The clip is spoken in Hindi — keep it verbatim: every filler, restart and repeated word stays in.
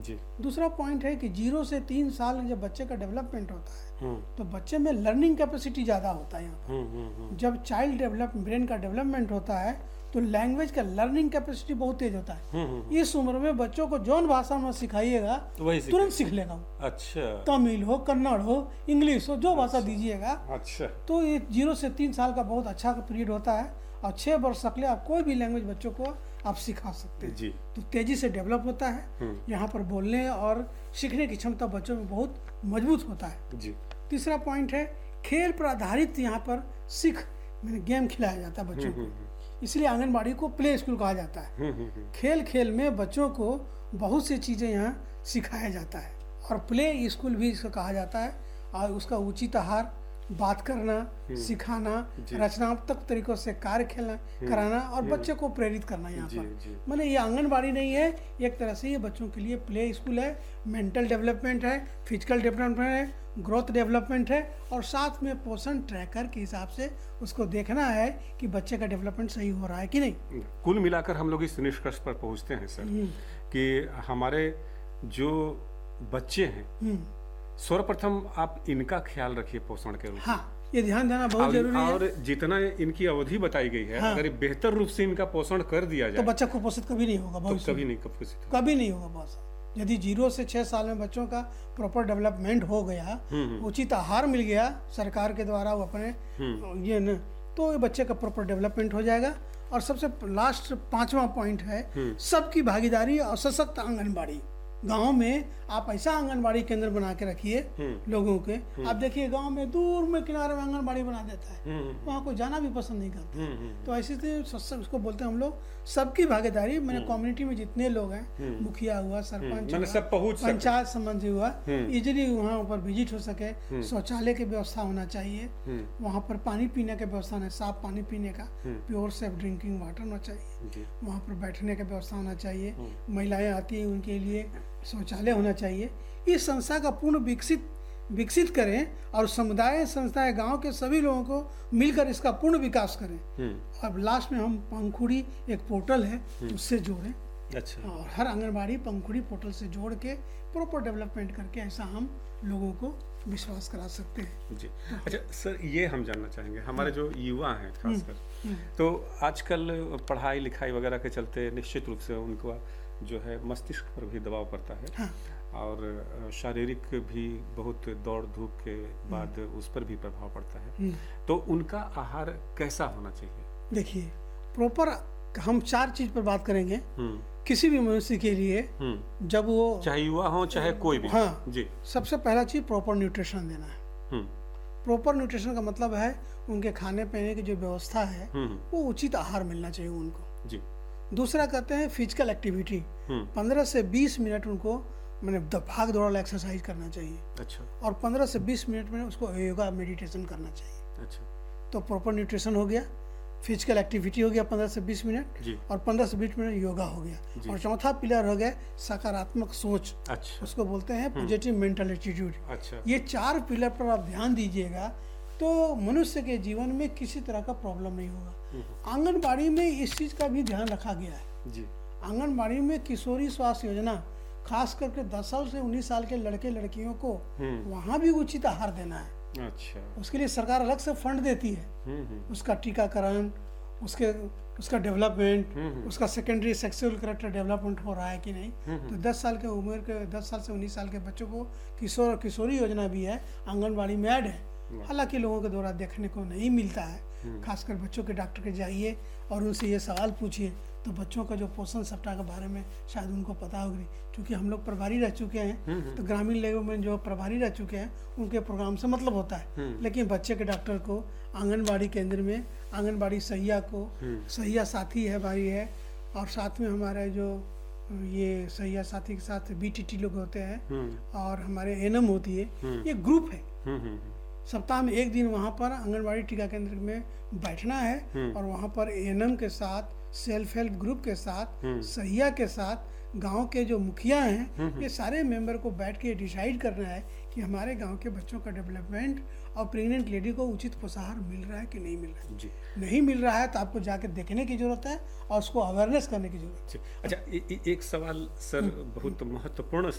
जी। दूसरा पॉइंट है कि जीरो से तीन साल में जब बच्चे का डेवलपमेंट होता है हम्म तो बच्चे में लर्निंग कैपेसिटी ज़्यादा होता है यहाँ पर। हम्म हम्म हम्म, जब चाइल्ड डेवलप ब्रेन का डेवलपमेंट होता है तो लैंग्वेज का लर्निंग कैपेसिटी बहुत तेज होता है। हम्म, हम्म, इस उम्र में बच्चों को जौन भाषा में सिखाइएगा वही तुरंत सीखेगा। सीख लेगा वो। अच्छा तमिल हो, कन्नड़ हो, इंग्लिश हो, जो भाषा दीजिएगा। अच्छा तो ये जीरो से तीन साल का बहुत अच्छा पीरियड होता है और छः वर्ष तक ले आप कोई भी लैंग्वेज बच्चों को आप सिखा सकते हैं। जी। तो तेजी से डेवलप होता है। हम्म। यहाँ पर बोलने और सीखने की क्षमता बच्चों में बहुत मजबूत होता है। जी। तीसरा पॉइंट है खेल पर आधारित यहाँ पर सीख मैंने गेम खिलाया जाता है बच्चों हम्म, को, इसलिए आंगनबाड़ी को प्ले स्कूल कहा जाता है। हम्म हम्म हम्म, खेल खेल में बच्चों को बहुत सी चीज़ें यहाँ सिखाया जाता है और प्ले स्कूल भी इसको कहा जाता है। और उसका उचित आहार, बात करना, सिखाना, जी। रचनात्मक तरीकों से कार्य खेलना कराना और बच्चे को प्रेरित करना यहाँ जी, जी। पर। माने ये आंगनबाड़ी नहीं है, एक तरह से ये बच्चों के लिए प्ले स्कूल है। मेंटल डेवलपमेंट है, फिजिकल डेवलपमेंट है, ग्रोथ डेवलपमेंट है और साथ में पोषण ट्रैकर के हिसाब से उसको देखना है कि बच्चे का डेवलपमेंट सही हो रहा है कि नहीं। कुल मिलाकर हम लोग इस निष्कर्ष पर पहुंचते हैं सर कि हमारे जो बच्चे हैं हम्म, सर्वप्रथम आप इनका ख्याल रखिए पोषण के रूप में। हाँ, ये ध्यान देना बहुत और, जरूरी है। और जितना इनकी अवधि बताई गई है, हाँ। अगर बेहतर रूप से इनका पोषण कर दिया तो जाए बच्चा कुपोषित कभी नहीं होगा तो भविष्य कभी में। नहीं कुपोषित होगा। कभी नहीं होगा बॉस। यदि जीरो से छः साल में बच्चों का प्रॉपर डेवलपमेंट हो गया, उचित आहार मिल गया सरकार के द्वारा, वो अपने ये न, तो ये बच्चे का प्रॉपर डेवलपमेंट हो जाएगा। और सबसे लास्ट पांचवा पॉइंट है सबकी भागीदारी और सशक्त आंगनबाड़ी। गांव में आप ऐसा आंगनबाड़ी केंद्र बना के रखिए लोगों के। आप देखिए गांव में दूर में किनारे में आंगनबाड़ी बना देता है, वहाँ को जाना भी पसंद नहीं करते। तो ऐसे से उसको बोलते हैं हम लोग सबकी भागीदारी। मैंने कम्युनिटी में जितने लोग हैं, मुखिया हुआ, सरपंच मैंने सब पहुंच सके। पंचायत संबंधी हुआ, इजीली वहाँ ऊपर विजिट हो सके। शौचालय की व्यवस्था होना चाहिए, वहाँ पर पानी पीने की व्यवस्था होना, साफ पानी पीने का, प्योर सेफ ड्रिंकिंग वाटर होना चाहिए। वहाँ पर बैठने की व्यवस्था होना चाहिए, महिलाएं आती हैं उनके लिए शौचालय होना चाहिए। इस संस्था का पूर्ण विकसित विकसित करें और समुदाय संस्थाएं गांव के सभी लोगों को मिलकर इसका पूर्ण विकास करें। अब लास्ट में हम पंखुड़ी एक पोर्टल है उससे जोड़ें। अच्छा। और हर आंगनबाड़ी पंखुड़ी पोर्टल से जोड़ के प्रॉपर डेवलपमेंट करके ऐसा हम लोगों को विश्वास करा सकते हैं। जी। अच्छा सर, ये हम जानना चाहेंगे हमारे जो युवा हैं खासकर, तो आजकल पढ़ाई लिखाई वगैरह के चलते निश्चित रूप से उनको जो है मस्तिष्क पर भी दबाव पड़ता है। हाँ। और शारीरिक भी बहुत दौड़ धूप के बाद उस पर भी प्रभाव पड़ता है। तो उनका आहार कैसा होना चाहिए? देखिए, प्रॉपर हम चार चीज पर बात करेंगे किसी भी मनुष्य के लिए, जब वो चाहे युवा हो चाहे कोई भी। हाँ जी। सबसे पहला चीज प्रॉपर न्यूट्रिशन देना है। प्रॉपर न्यूट्रिशन का मतलब है उनके खाने पीने की जो व्यवस्था है वो उचित आहार मिलना चाहिए उनको। जी। दूसरा कहते हैं फिजिकल एक्टिविटी, पंद्रह से बीस मिनट उनको मैंने भाग दौड़ वाला एक्सरसाइज करना चाहिए। अच्छा। और पंद्रह से बीस मिनट में उसको योगा मेडिटेशन करना चाहिए। अच्छा। तो प्रॉपर न्यूट्रिशन हो गया, फिजिकल एक्टिविटी हो गया पंद्रह से बीस मिनट, और पंद्रह से बीस मिनट योगा हो गया। और चौथा पिलर हो गया सकारात्मक सोच। अच्छा। उसको बोलते हैं पॉजिटिव मेंटल एटीट्यूड। अच्छा। ये चार पिलर पर आप ध्यान दीजिएगा तो मनुष्य के जीवन में किसी तरह का प्रॉब्लम नहीं होगा। आंगनबाड़ी में इस चीज का भी ध्यान रखा गया है। जी। आंगनबाड़ी में किशोरी स्वास्थ्य योजना, खास करके दस साल से उन्नीस साल के लड़के लड़कियों को वहाँ भी उचित आहार देना है। अच्छा। उसके लिए सरकार अलग से फंड देती है, उसका टीकाकरण, उसके उसका डेवलपमेंट, उसका सेकेंडरी सेक्सुअल कैरेक्टर डेवलपमेंट हो रहा है कि नहीं। तो दस साल के उम्र के दस साल से उन्नीस साल के बच्चों को किशोर किशोरी योजना भी है, आंगनबाड़ी में ऐड है। हालांकि लोगों के द्वारा देखने को नहीं मिलता है। खासकर बच्चों के डॉक्टर के जाइए और उनसे ये सवाल पूछिए तो बच्चों का जो पोषण सप्ताह के बारे में शायद उनको पता होगी, क्योंकि हम लोग प्रभारी रह चुके हैं। तो ग्रामीण लेवल में जो प्रभारी रह चुके हैं उनके प्रोग्राम से मतलब होता है, लेकिन बच्चे के डॉक्टर को आंगनबाड़ी केंद्र में आंगनबाड़ी सहिया को सहिया साथी है भाई है, और साथ में हमारे जो ये सहिया साथी के साथ बीटीटी लोग होते हैं और हमारे एनएम होती है, ये ग्रुप है। सप्ताह में एक दिन वहाँ पर आंगनबाड़ी टीका केंद्र में बैठना है और वहाँ पर एएनएम के साथ, सेल्फ हेल्प ग्रुप के साथ, सहिया के साथ, गांव के जो मुखिया हैं, ये सारे मेंबर को बैठ के डिसाइड करना है कि हमारे गांव के बच्चों का डेवलपमेंट और प्रेग्नेंट लेडी को उचित पोषाहार मिल रहा है कि नहीं मिल रहा है। जी। नहीं मिल रहा है तो आपको जाके देखने की जरूरत है और उसको अवेयरनेस करने की जरूरत है। अच्छा, ए, ए, एक सवाल सर बहुत महत्वपूर्ण